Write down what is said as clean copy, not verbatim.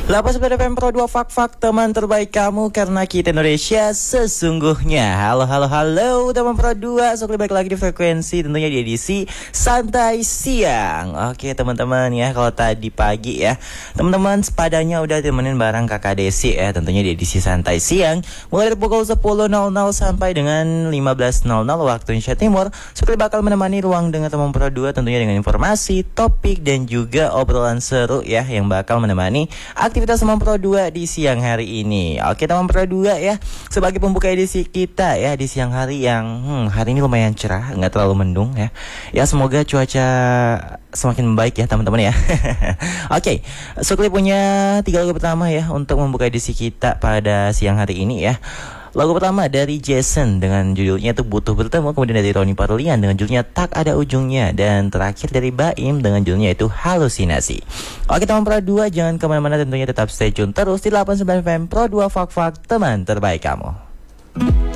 Lapas FM Pro 2 Fak teman terbaik kamu karena kita Indonesia sesungguhnya. Halo teman Pro 2, sekali balik lagi di frekuensi tentunya di edisi Santai Siang. Oke teman-teman ya, kalau tadi pagi ya teman-teman sepadanya udah temenin bareng Kakak Desi ya, tentunya di edisi Santai Siang mulai dari pukul 10.00 sampai dengan 15.00 waktu Indonesia Timur. Sekali bakal menemani ruang dengan teman Pro 2 tentunya dengan informasi, topik dan juga obrolan seru ya yang bakal menemani aktivitas teman Pro 2 di siang hari ini. Oke teman Pro 2 ya, sebagai pembuka edisi kita ya di siang hari yang hari ini lumayan cerah, nggak terlalu mendung ya. Ya semoga cuaca semakin membaik ya teman-teman ya. Oke, Sukli punya 3 lagu pertama ya untuk membuka edisi kita pada siang hari ini ya. Lagu pertama dari Jason dengan judulnya itu Butuh Bertemu, kemudian dari Roni Parlian dengan judulnya Tak Ada Ujungnya, dan terakhir dari Baim dengan judulnya itu Halusinasi. Oke teman Pro 2, jangan kemana-mana, tentunya tetap stay tune terus di 89 FM Pro 2 Fak teman terbaik kamu.